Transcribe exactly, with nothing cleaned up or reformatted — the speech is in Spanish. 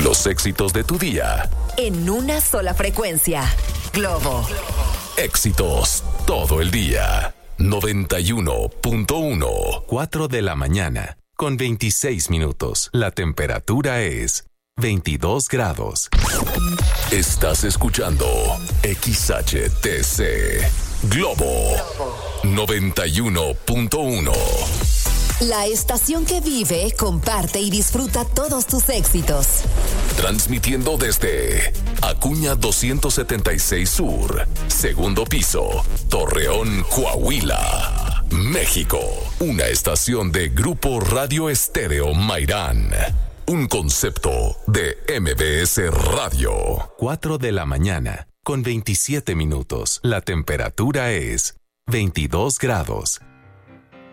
Los éxitos de tu día. En una sola frecuencia. Globo. Éxitos todo el día. noventa y uno punto uno. cuatro de la mañana, con veintiséis minutos. La temperatura es veintidós grados. Estás escuchando X H T C Globo noventa y uno punto uno. La estación que vive, comparte y disfruta todos tus éxitos. Transmitiendo desde Acuña doscientos setenta y seis Sur, segundo piso, Torreón, Coahuila, México. Una estación de Grupo Radio Estéreo Mairán. Un concepto de M B S Radio. cuatro de la mañana, con veintisiete minutos. La temperatura es veintidós grados.